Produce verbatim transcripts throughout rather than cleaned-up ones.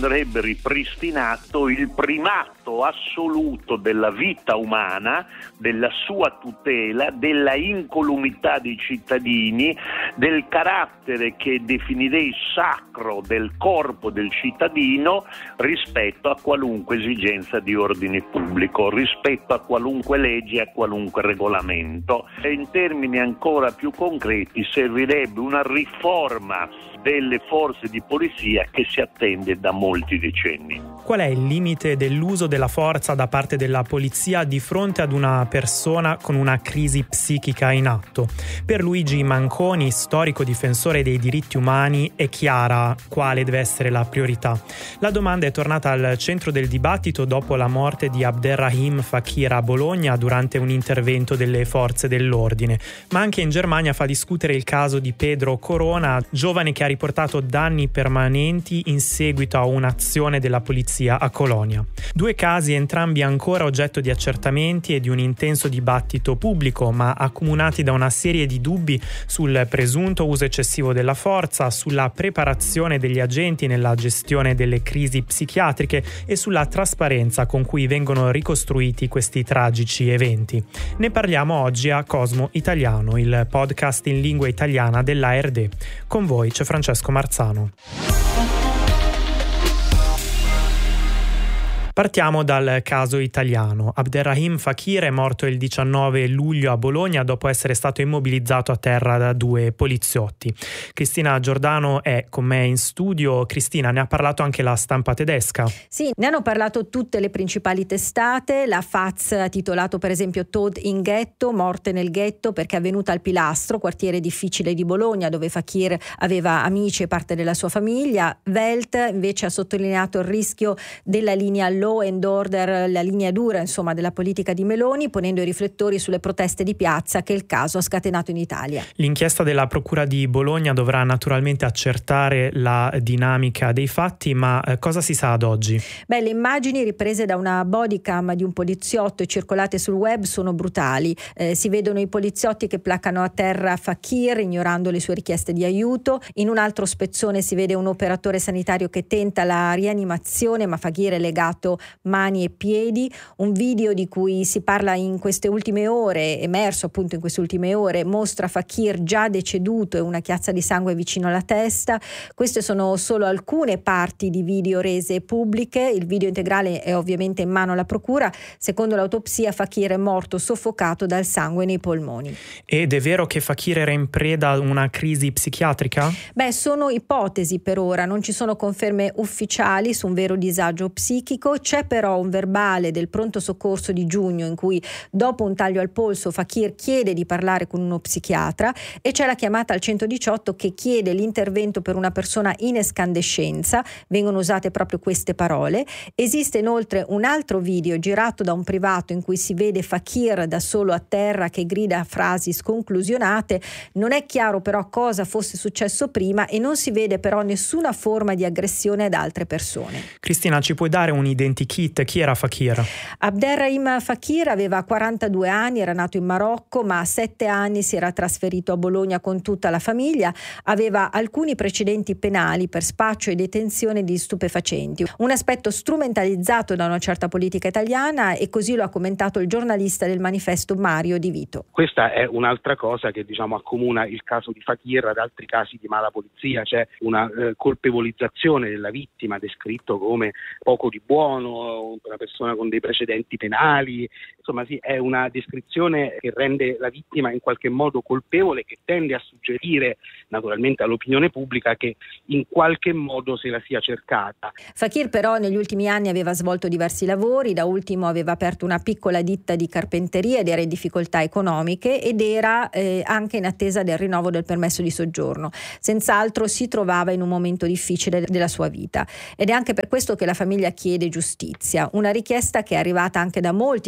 andrebbe ripristinato il primato assoluto della vita umana, della sua tutela, della incolumità dei cittadini, del carattere che definirei sacro del corpo del cittadino rispetto a qualunque esigenza di ordine pubblico, rispetto a qualunque legge, a qualunque regolamento. E in termini ancora più concreti servirebbe una riforma delle forze di polizia che si attende da molti decenni. Qual è il limite dell'uso della forza da parte della polizia di fronte ad una persona con una crisi psichica in atto? Per Luigi Manconi, storico difensore dei diritti umani, è chiara quale deve essere la priorità. La domanda è tornata al centro del dibattito dopo la morte di Abderrahim Fakir a Bologna durante un intervento delle forze dell'ordine, ma anche in Germania fa discutere il caso di Pedro Corona, giovane che ha riportato danni permanenti in seguito a un'azione della polizia a Colonia. Due casi entrambi ancora oggetto di accertamenti e di un intenso dibattito pubblico, ma accomunati da una serie di dubbi sul presunto uso eccessivo della forza, sulla preparazione degli agenti nella gestione delle crisi psichiatriche e sulla trasparenza con cui vengono ricostruiti questi tragici eventi. Ne parliamo oggi a Cosmo Italiano, il podcast in lingua italiana dell'A R D. Con voi c'è Francesco Marzano. Partiamo dal caso italiano. Abderrahim Fakir è morto il diciannove luglio a Bologna dopo essere stato immobilizzato a terra da due poliziotti. Cristina Giordano è con me in studio. Cristina, ne ha parlato anche la stampa tedesca? Sì, ne hanno parlato tutte le principali testate. La F A Z ha titolato per esempio Tod in ghetto, morte nel ghetto, perché è avvenuta al Pilastro, quartiere difficile di Bologna, dove Fakir aveva amici e parte della sua famiglia. Welt invece ha sottolineato il rischio della linea law and order, la linea dura insomma della politica di Meloni, ponendo i riflettori sulle proteste di piazza che il caso ha scatenato in Italia. L'inchiesta della Procura di Bologna dovrà naturalmente accertare la dinamica dei fatti, ma eh, cosa si sa ad oggi? Beh, le immagini riprese da una bodycam di un poliziotto e circolate sul web sono brutali. Eh, si vedono i poliziotti che placano a terra Fakir ignorando le sue richieste di aiuto. In un altro spezzone si vede un operatore sanitario che tenta la rianimazione, ma Fakir è legato mani e piedi. Un video di cui si parla in queste ultime ore, emerso appunto in queste ultime ore, mostra Fakir già deceduto e una chiazza di sangue vicino alla testa. Queste sono solo alcune parti di video rese pubbliche. Il video integrale è ovviamente in mano alla procura. Secondo l'autopsia Fakir è morto soffocato dal sangue nei polmoni. Ed è vero che Fakir era in preda a una crisi psichiatrica? Beh, sono ipotesi per ora, non ci sono conferme ufficiali su un vero disagio psichico. C'è però un verbale del pronto soccorso di giugno in cui, dopo un taglio al polso, Fakir chiede di parlare con uno psichiatra, e c'è la chiamata al centodiciotto che chiede l'intervento per una persona in escandescenza. Vengono usate proprio queste parole. Esiste inoltre un altro video girato da un privato in cui si vede Fakir da solo a terra che grida frasi sconclusionate. Non è chiaro però cosa fosse successo prima e non si vede però nessuna forma di aggressione ad altre persone. Cristina, ci puoi dare un identikit? Chi era Fakir? Abderrahim Fakir aveva quarantadue anni, era nato in Marocco, ma a sette anni si era trasferito a Bologna con tutta la famiglia. Aveva alcuni precedenti penali per spaccio e detenzione di stupefacenti, un aspetto strumentalizzato da una certa politica italiana, e così lo ha commentato il giornalista del Manifesto Mario Di Vito. Questa è un'altra cosa che diciamo accomuna il caso di Fakir ad altri casi di mala polizia. C'è una eh, colpevolizzazione della vittima, descritto come poco di buono, una persona con dei precedenti penali. Insomma sì, è una descrizione che rende la vittima in qualche modo colpevole, che tende a suggerire naturalmente all'opinione pubblica che in qualche modo se la sia cercata. Fakir però negli ultimi anni aveva svolto diversi lavori, da ultimo aveva aperto una piccola ditta di carpenteria ed era in difficoltà economiche, ed era eh, anche in attesa del rinnovo del permesso di soggiorno. Senz'altro si trovava in un momento difficile della sua vita, ed è anche per questo che la famiglia chiede giustizia, una richiesta che è arrivata anche da molti dei manifestanti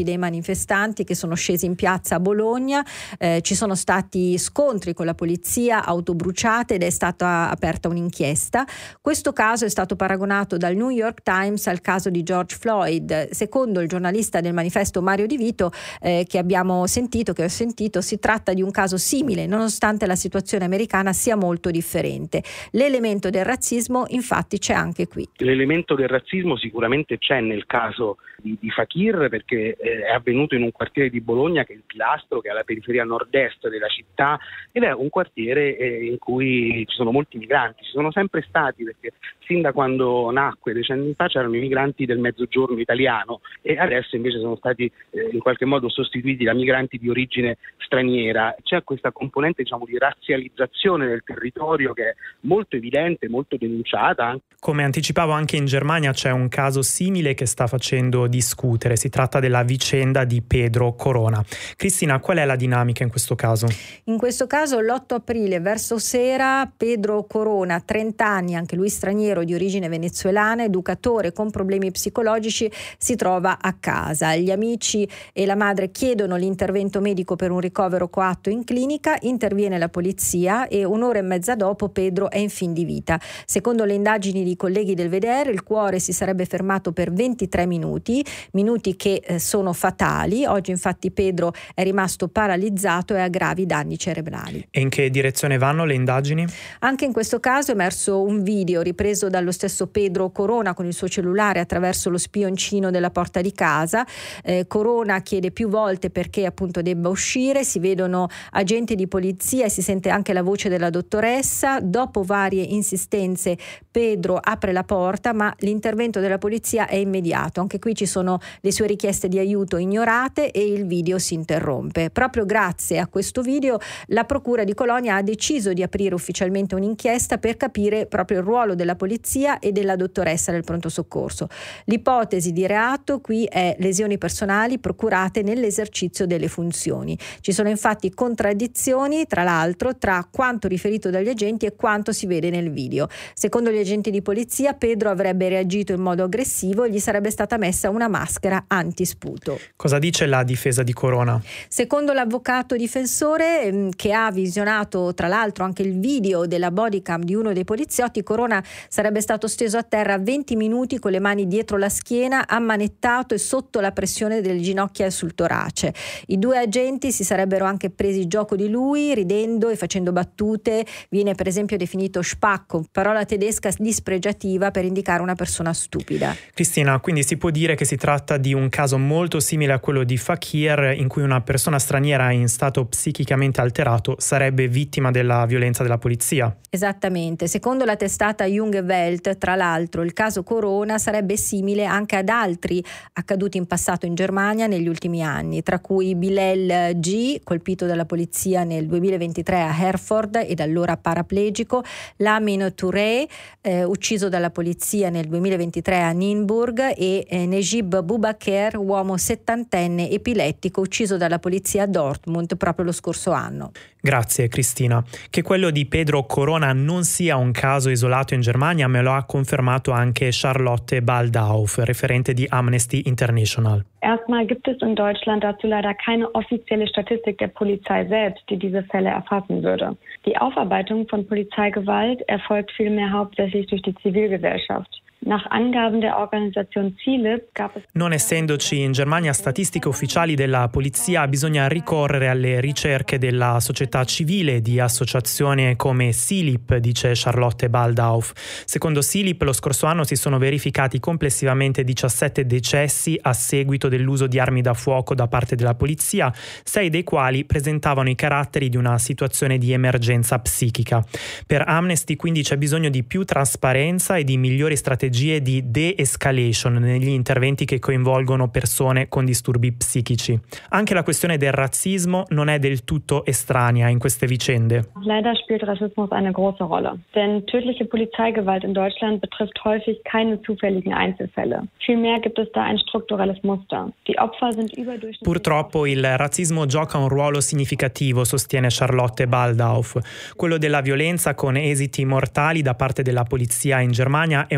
manifestanti che sono scesi in piazza a Bologna, eh, ci sono stati scontri con la polizia, auto bruciate ed è stata aperta un'inchiesta. Questo caso è stato paragonato dal New York Times al caso di George Floyd. Secondo il giornalista del Manifesto Mario Di Vito, eh, che abbiamo sentito, che ho sentito, si tratta di un caso simile, nonostante la situazione americana sia molto differente. L'elemento del razzismo infatti c'è anche qui. L'elemento del razzismo sicuramente c'è nel caso di, di Fakir, perché eh, è avvenuto in un quartiere di Bologna che è il Pilastro, che è alla periferia nord-est della città, ed è un quartiere eh, in cui ci sono molti migranti, ci sono sempre stati, perché sin da quando nacque decenni fa c'erano i migranti del mezzogiorno italiano e adesso invece sono stati eh, in qualche modo sostituiti da migranti di origine straniera. C'è questa componente, diciamo, di razzializzazione del territorio che è molto evidente, molto denunciata. Come anticipavo, anche in Germania c'è un caso simile che sta facendo discutere. Si tratta della vicenda di Pedro Corona. Cristina, qual è la dinamica in questo caso? In questo caso l'otto aprile verso sera Pedro Corona, trenta anni, anche lui straniero di origine venezuelana, educatore con problemi psicologici, si trova a casa. Gli amici e la madre chiedono l'intervento medico per un ricovero coatto in clinica, interviene la polizia e un'ora e mezza dopo Pedro è in fin di vita. Secondo le indagini di colleghi del V D R il cuore si sarebbe fermato per ventitré minuti, minuti che eh, sono fatali. Oggi infatti Pedro è rimasto paralizzato e ha gravi danni cerebrali. E in che direzione vanno le indagini? Anche in questo caso è emerso un video ripreso dallo stesso Pedro Corona con il suo cellulare attraverso lo spioncino della porta di casa. Eh, Corona chiede più volte perché appunto debba uscire, si vedono agenti di polizia e si sente anche la voce della dottoressa. Dopo varie insistenze Pedro apre la porta, ma l'intervento della polizia è immediato. Anche qui ci sono le sue richieste di aiuto ignorate e il video si interrompe. Proprio grazie a questo video la Procura di Colonia ha deciso di aprire ufficialmente un'inchiesta per capire proprio il ruolo della polizia e della dottoressa del pronto soccorso. L'ipotesi di reato qui è lesioni personali procurate nell'esercizio delle funzioni. Ci sono infatti contraddizioni, tra l'altro, tra quanto riferito dagli agenti e quanto si vede nel video. Secondo gli agenti di polizia Pedro avrebbe reagito in modo aggressivo e gli sarebbe stata messa una maschera antisputo. Cosa dice la difesa di Corona? Secondo l'avvocato difensore, che ha visionato tra l'altro anche il video della bodycam di uno dei poliziotti, Corona sarebbe stato steso a terra venti minuti con le mani dietro la schiena, ammanettato e sotto la pressione delle ginocchia sul torace. I due agenti si sarebbero anche presi gioco di lui, ridendo e facendo battute. Viene per esempio definito spacco, parola tedesca dispregiativa per indicare una persona stupida. Cristina, quindi si può dire che si tratta di un caso molto simile a quello di Fakir, in cui una persona straniera in stato psichicamente alterato sarebbe vittima della violenza della polizia. Esattamente. Secondo la testata Junge Welt, tra l'altro, il caso Corona sarebbe simile anche ad altri accaduti in passato in Germania negli ultimi anni, tra cui Bilal G, colpito dalla polizia nel duemilaventitré a Herford ed allora paraplegico, Lamin Touré, eh, ucciso dalla polizia nel duemilaventitré a Nymburk, e eh, Nejib Boubaker, uomo settantenne epilettico, ucciso dalla polizia a Dortmund proprio lo scorso anno. Grazie Cristina. Che quello di Pedro Corona non sia un caso isolato in Germania me lo ha confermato anche Charlotte Baldauf, referente di Amnesty International. Erstmal gibt es in Deutschland dazu leider keine offizielle Statistik der Polizei selbst, die diese Fälle erfassen würde. Die Aufarbeitung von Polizeigewalt erfolgt vielmehr hauptsächlich durch die Zivilgesellschaft. Nach Angaben der Organisation CILIP gab es... Non essendoci in Germania statistiche ufficiali della polizia, bisogna ricorrere alle ricerche della società civile, di associazioni come CILIP, dice Charlotte Baldauf. Secondo CILIP lo scorso anno si sono verificati complessivamente diciassette decessi a seguito dell'uso di armi da fuoco da parte della polizia, sei dei quali presentavano i caratteri di una situazione di emergenza psichica. Per Amnesty quindi c'è bisogno di più trasparenza e di migliori strategie di de-escalation negli interventi che coinvolgono persone con disturbi psichici. Anche la questione del razzismo non è del tutto estranea in queste vicende. Leider spielt Rassismus eine große Rolle, denn tödliche Polizeigewalt in Deutschland betrifft häufig keine zufälligen Einzelfälle. Vielmehr gibt es da ein strukturelles Muster. Die Opfer sind überdurchschnittlich. Purtroppo il razzismo gioca un ruolo significativo, sostiene Charlotte Baldauf. Quello della violenza con esiti mortali da parte della polizia in Germania è un problema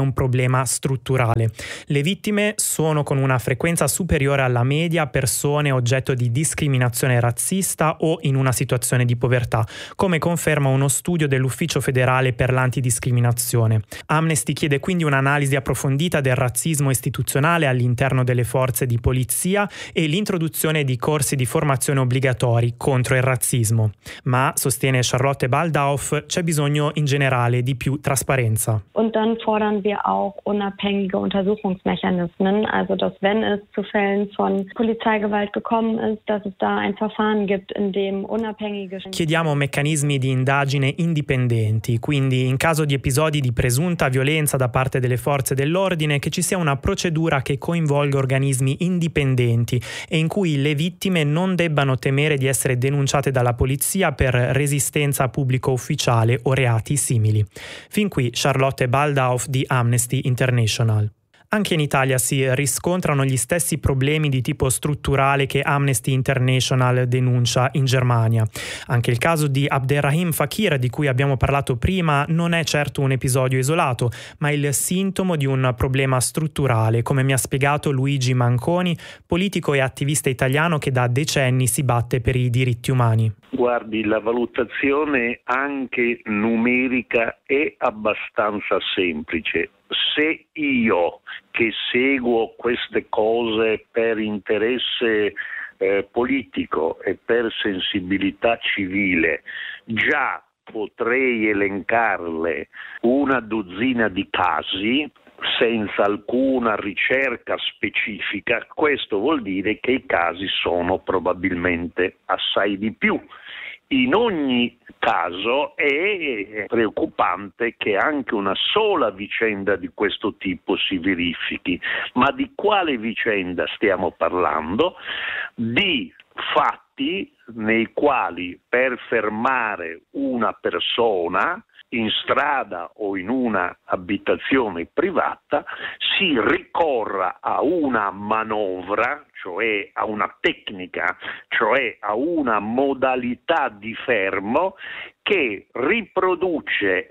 problema strutturale. Le vittime sono con una frequenza superiore alla media persone oggetto di discriminazione razzista o in una situazione di povertà, come conferma uno studio dell'Ufficio federale per l'antidiscriminazione. Amnesty chiede quindi un'analisi approfondita del razzismo istituzionale all'interno delle forze di polizia e l'introduzione di corsi di formazione obbligatori contro il razzismo. Ma, sostiene Charlotte Baldauf, c'è bisogno in generale di più trasparenza. Und dann fordern wir auch unabhängige Untersuchungsmechanismen, also dass wenn es zu Fällen von Polizeigewalt gekommen ist, dass es da ein Verfahren gibt, in dem unabhängige... Chiediamo meccanismi di indagine indipendenti, quindi in caso di episodi di presunta violenza da parte delle forze dell'ordine che ci sia una procedura che coinvolga organismi indipendenti e in cui le vittime non debbano temere di essere denunciate dalla polizia per resistenza a pubblico ufficiale o reati simili. Fin qui Charlotte Baldauf di Amnesty International. Anche in Italia si riscontrano gli stessi problemi di tipo strutturale che Amnesty International denuncia in Germania. Anche il caso di Abderrahim Fakir, di cui abbiamo parlato prima, non è certo un episodio isolato, ma il sintomo di un problema strutturale, come mi ha spiegato Luigi Manconi, politico e attivista italiano che da decenni si batte per i diritti umani. Guardi, la valutazione anche numerica è abbastanza semplice. Se io che seguo queste cose per interesse eh, politico e per sensibilità civile già potrei elencarle una dozzina di casi senza alcuna ricerca specifica, questo vuol dire che i casi sono probabilmente assai di più. In ogni caso è preoccupante che anche una sola vicenda di questo tipo si verifichi, ma di quale vicenda stiamo parlando? Di fatti nei quali per fermare una persona in strada o in una abitazione privata si ricorra a una manovra, cioè a una tecnica, cioè a una modalità di fermo che riproduce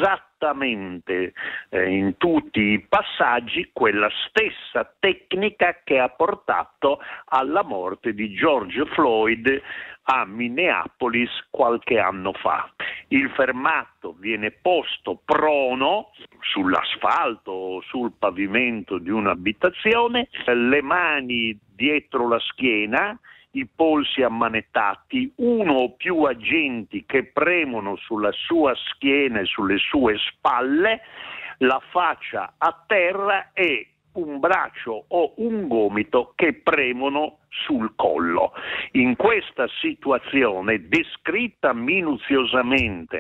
esattamente eh, in tutti i passaggi quella stessa tecnica che ha portato alla morte di George Floyd a Minneapolis qualche anno fa. Il fermato viene posto prono sull'asfalto o sul pavimento di un'abitazione, le mani dietro la schiena, i polsi ammanettati, uno o più agenti che premono sulla sua schiena e sulle sue spalle, la faccia a terra e un braccio o un gomito che premono sul collo. In questa situazione, descritta minuziosamente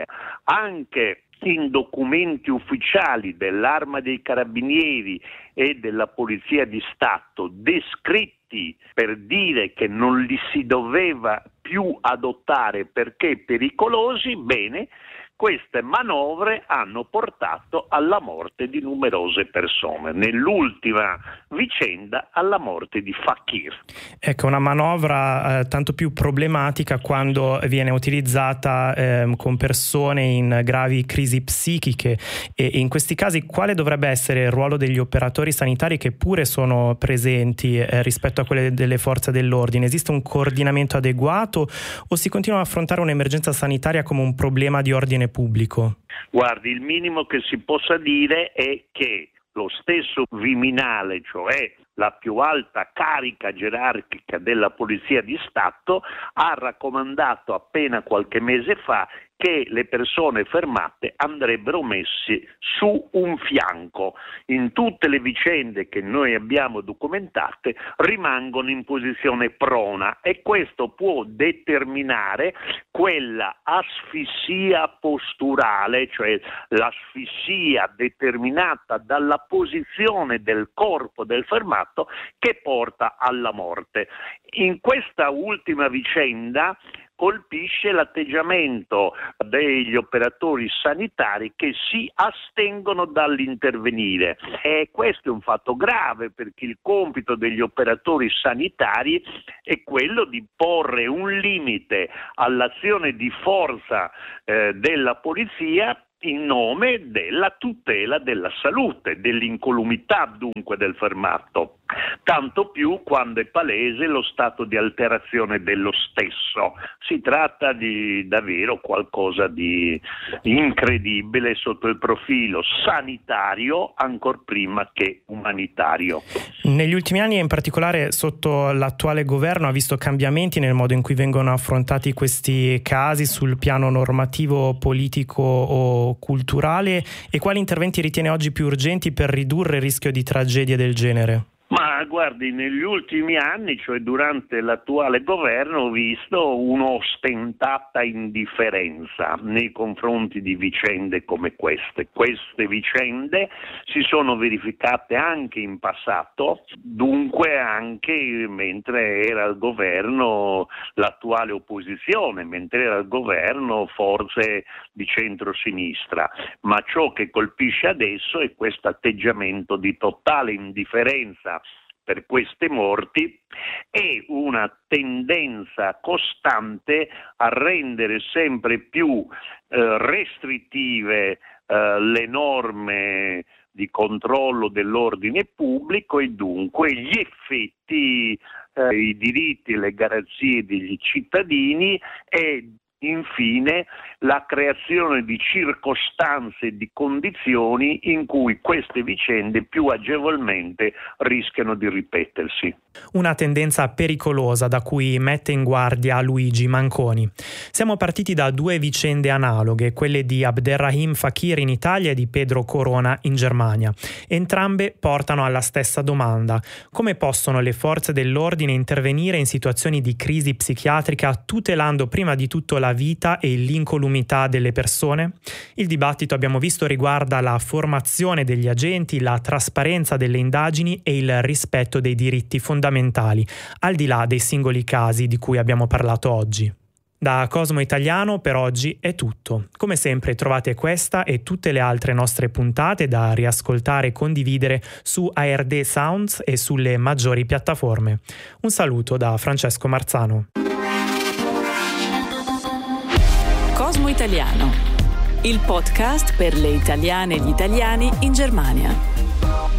anche in documenti ufficiali dell'Arma dei Carabinieri e della Polizia di Stato, descritti per dire che non li si doveva più adottare perché pericolosi, bene, queste manovre hanno portato alla morte di numerose persone, nell'ultima vicenda alla morte di Fakir. Ecco, una manovra eh, tanto più problematica quando viene utilizzata eh, con persone in gravi crisi psichiche, e in questi casi quale dovrebbe essere il ruolo degli operatori sanitari che pure sono presenti eh, rispetto a quelle delle forze dell'ordine? Esiste un coordinamento adeguato o si continua a affrontare un'emergenza sanitaria come un problema di ordine pubblico? Guardi, il minimo che si possa dire è che lo stesso Viminale, cioè la più alta carica gerarchica della Polizia di Stato, ha raccomandato appena qualche mese fa che le persone fermate andrebbero messe su un fianco. In tutte le vicende che noi abbiamo documentate rimangono in posizione prona e questo può determinare quella asfissia posturale, cioè l'asfissia determinata dalla posizione del corpo del fermato che porta alla morte. In questa ultima vicenda colpisce l'atteggiamento degli operatori sanitari che si astengono dall'intervenire. E questo è un fatto grave perché il compito degli operatori sanitari è quello di porre un limite all'azione di forza eh, della polizia in nome della tutela della salute, dell'incolumità dunque del fermato, tanto più quando è palese lo stato di alterazione dello stesso. Si tratta di davvero qualcosa di incredibile sotto il profilo sanitario, ancor prima che umanitario. Negli ultimi anni, in particolare sotto l'attuale governo, ha visto cambiamenti nel modo in cui vengono affrontati questi casi sul piano normativo, politico o culturale, e quali interventi ritiene oggi più urgenti per ridurre il rischio di tragedie del genere? Ma guardi, negli ultimi anni, cioè durante l'attuale governo, ho visto un'ostentata indifferenza nei confronti di vicende come queste. Queste vicende si sono verificate anche in passato, dunque anche mentre era al governo l'attuale opposizione, mentre era al governo forze di centrosinistra. Ma ciò che colpisce adesso è questo atteggiamento di totale indifferenza per queste morti e una tendenza costante a rendere sempre più eh, restrittive eh, le norme di controllo dell'ordine pubblico e dunque gli effetti, eh, i diritti e le garanzie degli cittadini e infine la creazione di circostanze e di condizioni in cui queste vicende più agevolmente rischiano di ripetersi. Una tendenza pericolosa da cui mette in guardia Luigi Manconi. Siamo partiti da due vicende analoghe, quelle di Abderrahim Fakir in Italia e di Pedro Corona in Germania. Entrambe portano alla stessa domanda: come possono le forze dell'ordine intervenire in situazioni di crisi psichiatrica tutelando prima di tutto la vita e l'incolumità delle persone? Il dibattito, abbiamo visto, riguarda la formazione degli agenti, la trasparenza delle indagini e il rispetto dei diritti fondamentali, al di là dei singoli casi di cui abbiamo parlato oggi. Da Cosmo Italiano per oggi è tutto. Come sempre trovate questa e tutte le altre nostre puntate da riascoltare e condividere su A R D Sounds e sulle maggiori piattaforme. Un saluto da Francesco Marzano. Cosmo Italiano, il podcast per le italiane e gli italiani in Germania.